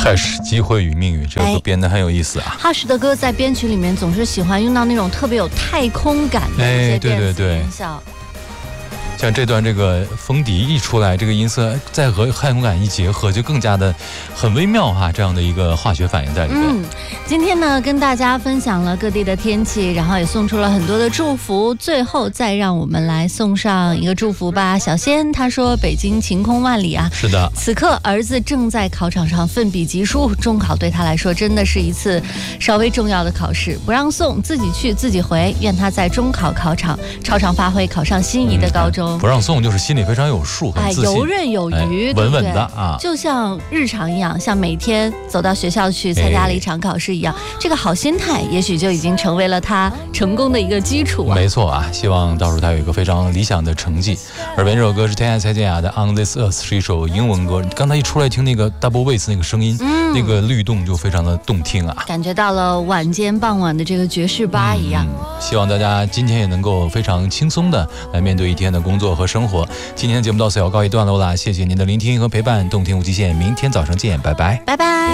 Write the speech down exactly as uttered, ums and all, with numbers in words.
Hush 机会与命运，这个歌编得很有意思啊。 Hush 的歌在编曲里面总是喜欢用到那种特别有太空感的一些电子音效。 像这段这个风笛一出来，这个音色再和太空感一结合，就更加的很微妙哈，这样的一个化学反应在里面。 嗯，今天呢跟大家分享了各地的天气，然后也送出了很多的祝福，最后再让我们来送上一个祝福吧。小仙他说北京晴空万里啊， 是的， 此刻儿子正在考场上奋笔疾书，中考对他来说真的是一次稍微重要的考试，不让送，自己去自己回，愿他在中考考场超常发挥，考上心仪的高中。 嗯，不让送就是心里非常有数，很自信， 哎，游刃有余， 哎，稳稳的啊， 就像日常一样，像每天走到学校去参加了一场考试一样，哎，这个好心态也许就已经成为了他成功的一个基础啊。 没错啊，希望到时候他有一个非常理想的成绩。耳边这首歌是天涯蔡健雅的 On This Earth， 是一首英文歌，刚才一出来听那个 double bass 那个声音，嗯，那个律动就非常的动听啊， 感觉到了晚间傍晚的这个爵士吧一样。 嗯，希望大家今天也能够非常轻松的来面对一天的工作和生活。今天的节目到此要告一段落了，谢谢您的聆听和陪伴，动听无极限，明天早上见，拜拜， 拜拜。